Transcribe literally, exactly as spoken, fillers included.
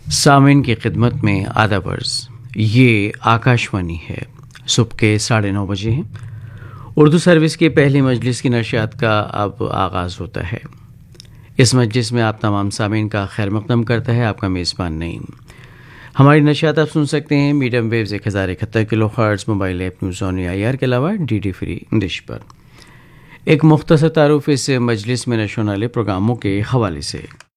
सामीन की खिदमत में आदाब अर्ज़। ये आकाशवाणी है। सुबह के साढ़े नौ बजे हैं। उर्दू सर्विस की पहली मजलिस की नशियात का अब आगाज़ होता है। इस मजलिस में आप तमाम सामीन का खैर मकदम करता है आपका मेज़बान नईम। हमारी नशियात आप सुन सकते हैं मीडियम वेव्स एक हज़ार इकहत्तर kilo hertz, mobile app news on I R के अलावा डी डी फ्री डिश पर। एक मुख्तसर तारुफ इस मजलिस में नशों वाले प्रोग्रामों के हवाले से।